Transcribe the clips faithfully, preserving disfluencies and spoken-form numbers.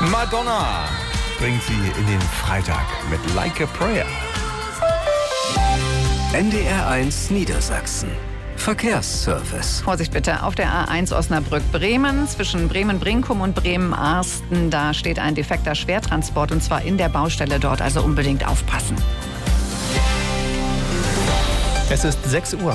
Madonna bringt sie in den Freitag mit Like a Prayer. N D R eins Niedersachsen. Verkehrsservice. Vorsicht bitte, auf der A eins Osnabrück-Bremen zwischen Bremen-Brinkum und Bremen-Arsten. Da steht ein defekter Schwertransport und zwar in der Baustelle dort, also unbedingt aufpassen. Es ist sechs Uhr.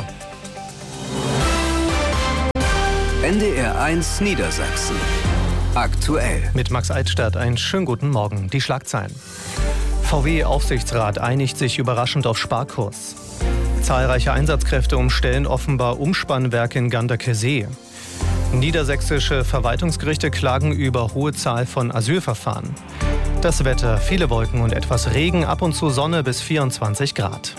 N D R eins Niedersachsen. Aktuell. Mit Max Eitstadt einen schönen guten Morgen. Die Schlagzeilen. V W-Aufsichtsrat einigt sich überraschend auf Sparkurs. Zahlreiche Einsatzkräfte umstellen offenbar Umspannwerk in Ganderkesee. Niedersächsische Verwaltungsgerichte klagen über hohe Zahl von Asylverfahren. Das Wetter, viele Wolken und etwas Regen, ab und zu Sonne bis vierundzwanzig Grad.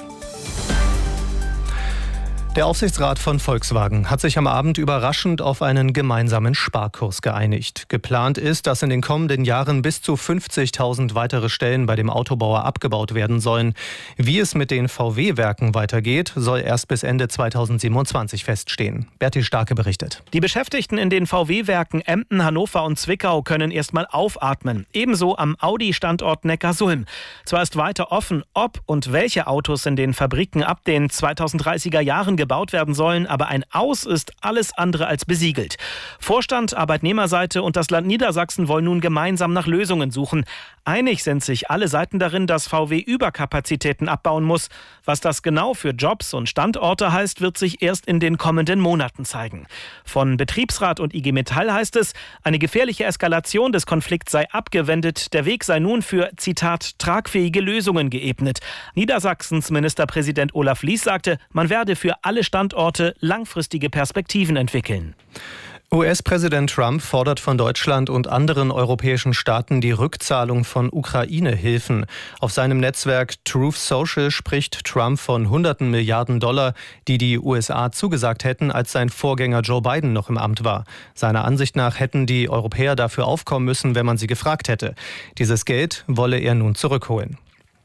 Der Aufsichtsrat von Volkswagen hat sich am Abend überraschend auf einen gemeinsamen Sparkurs geeinigt. Geplant ist, dass in den kommenden Jahren bis zu fünfzigtausend weitere Stellen bei dem Autobauer abgebaut werden sollen. Wie es mit den V W-Werken weitergeht, soll erst bis Ende zweitausendsiebenundzwanzig feststehen. Berti Starke berichtet. Die Beschäftigten in den V W-Werken Emden, Hannover und Zwickau können erstmal aufatmen. Ebenso am Audi-Standort Neckarsulm. Zwar ist weiter offen, ob und welche Autos in den Fabriken ab den zweitausenddreißiger Jahren gebaut werden sollen, aber ein Aus ist alles andere als besiegelt. Vorstand, Arbeitnehmerseite und das Land Niedersachsen wollen nun gemeinsam nach Lösungen suchen. Einig sind sich alle Seiten darin, dass V W Überkapazitäten abbauen muss. Was das genau für Jobs und Standorte heißt, wird sich erst in den kommenden Monaten zeigen. Von Betriebsrat und I G Metall heißt es, eine gefährliche Eskalation des Konflikts sei abgewendet. Der Weg sei nun für, Zitat, tragfähige Lösungen geebnet. Niedersachsens Ministerpräsident Olaf Lies sagte, man werde für alle Standorte langfristige Perspektiven entwickeln. U S-Präsident Trump fordert von Deutschland und anderen europäischen Staaten die Rückzahlung von Ukraine-Hilfen. Auf seinem Netzwerk Truth Social spricht Trump von hunderten Milliarden Dollar, die die U S A zugesagt hätten, als sein Vorgänger Joe Biden noch im Amt war. Seiner Ansicht nach hätten die Europäer dafür aufkommen müssen, wenn man sie gefragt hätte. Dieses Geld wolle er nun zurückholen.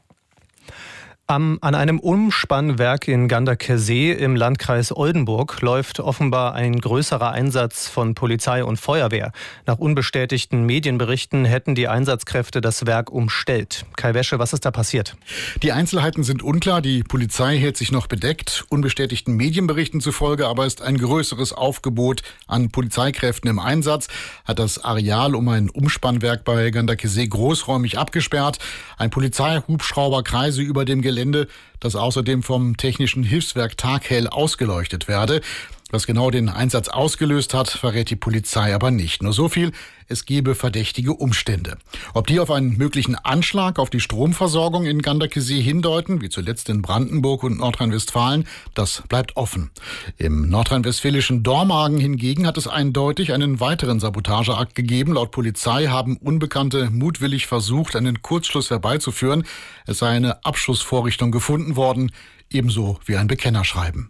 Am, an einem Umspannwerk in Ganderkesee im Landkreis Oldenburg läuft offenbar ein größerer Einsatz von Polizei und Feuerwehr. Nach unbestätigten Medienberichten hätten die Einsatzkräfte das Werk umstellt. Kai Wäsche, was ist da passiert? Die Einzelheiten sind unklar. Die Polizei hält sich noch bedeckt. Unbestätigten Medienberichten zufolge aber ist ein größeres Aufgebot an Polizeikräften im Einsatz. Hat das Areal um ein Umspannwerk bei Ganderkesee großräumig abgesperrt. Ein Polizeihubschrauber kreise über dem Gelände. Gelände, das außerdem vom Technischen Hilfswerk taghell ausgeleuchtet werde. Was genau den Einsatz ausgelöst hat, verrät die Polizei aber nicht. Nur so viel, es gebe verdächtige Umstände. Ob die auf einen möglichen Anschlag auf die Stromversorgung in Ganderkesee hindeuten, wie zuletzt in Brandenburg und Nordrhein-Westfalen, das bleibt offen. Im nordrhein-westfälischen Dormagen hingegen hat es eindeutig einen weiteren Sabotageakt gegeben. Laut Polizei haben Unbekannte mutwillig versucht, einen Kurzschluss herbeizuführen. Es sei eine Abschussvorrichtung gefunden worden, ebenso wie ein Bekennerschreiben.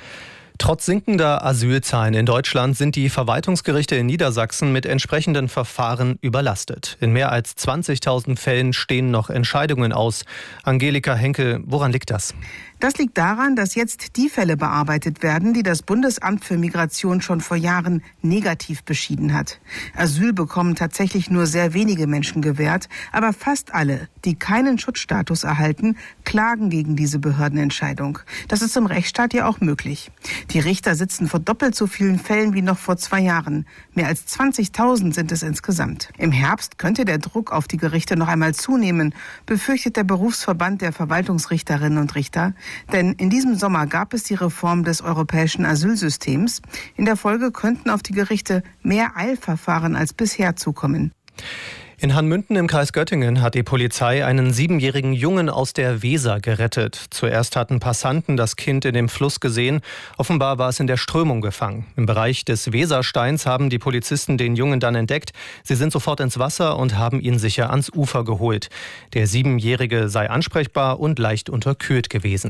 Trotz sinkender Asylzahlen in Deutschland sind die Verwaltungsgerichte in Niedersachsen mit entsprechenden Verfahren überlastet. In mehr als zwanzigtausend Fällen stehen noch Entscheidungen aus. Angelika Henkel, woran liegt das? Das liegt daran, dass jetzt die Fälle bearbeitet werden, die das Bundesamt für Migration schon vor Jahren negativ beschieden hat. Asyl bekommen tatsächlich nur sehr wenige Menschen gewährt, aber fast alle, die keinen Schutzstatus erhalten, klagen gegen diese Behördenentscheidung. Das ist im Rechtsstaat ja auch möglich. Die Richter sitzen vor doppelt so vielen Fällen wie noch vor zwei Jahren. Mehr als zwanzigtausend sind es insgesamt. Im Herbst könnte der Druck auf die Gerichte noch einmal zunehmen, befürchtet der Berufsverband der Verwaltungsrichterinnen und Richter. Denn in diesem Sommer gab es die Reform des europäischen Asylsystems. In der Folge könnten auf die Gerichte mehr Eilverfahren als bisher zukommen. In Hanmünden im Kreis Göttingen hat die Polizei einen siebenjährigen Jungen aus der Weser gerettet. Zuerst hatten Passanten das Kind in dem Fluss gesehen. Offenbar war es in der Strömung gefangen. Im Bereich des Wesersteins haben die Polizisten den Jungen dann entdeckt. Sie sind sofort ins Wasser und haben ihn sicher ans Ufer geholt. Der Siebenjährige sei ansprechbar und leicht unterkühlt gewesen.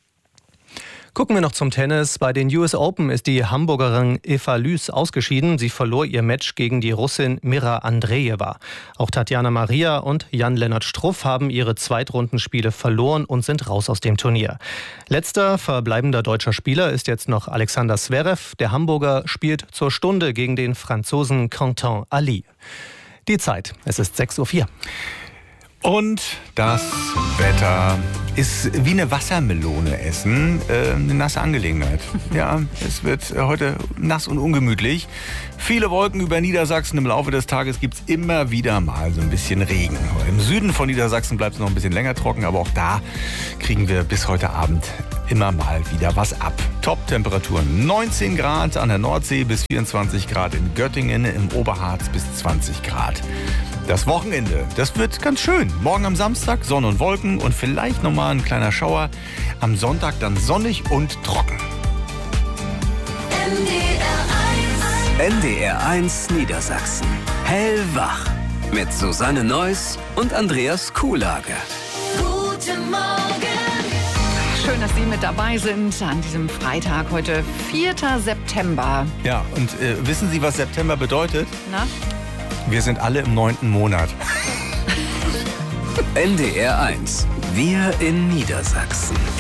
Gucken wir noch zum Tennis. Bei den U S Open ist die Hamburgerin Eva Lüß ausgeschieden. Sie verlor ihr Match gegen die Russin Mira Andreeva. Auch Tatjana Maria und Jan-Lennart Struff haben ihre Zweitrundenspiele verloren und sind raus aus dem Turnier. Letzter verbleibender deutscher Spieler ist jetzt noch Alexander Zverev. Der Hamburger spielt zur Stunde gegen den Franzosen Quentin Ali. Die Zeit, es ist sechs Uhr vier. Und das Wetter ist wie eine Wassermelone essen, äh, eine nasse Angelegenheit. Ja, es wird heute nass und ungemütlich. Viele Wolken über Niedersachsen. Im Laufe des Tages gibt es immer wieder mal so ein bisschen Regen. Im Süden von Niedersachsen bleibt es noch ein bisschen länger trocken, aber auch da kriegen wir bis heute Abend immer mal wieder was ab. Top-Temperaturen neunzehn Grad an der Nordsee bis vierundzwanzig Grad in Göttingen, im Oberharz bis zwanzig Grad. Das Wochenende, das wird ganz schön. Morgen am Samstag Sonne und Wolken und vielleicht nochmal ein kleiner Schauer. Am Sonntag dann sonnig und trocken. N D R eins Niedersachsen. Hellwach. Mit Susanne Neuss und Andreas Kuhlage. Guten Morgen. Schön, dass Sie mit dabei sind an diesem Freitag, heute vierter September. Ja, und äh, wissen Sie, was September bedeutet? Na? Wir sind alle im neunten Monat. N D R eins. Wir in Niedersachsen.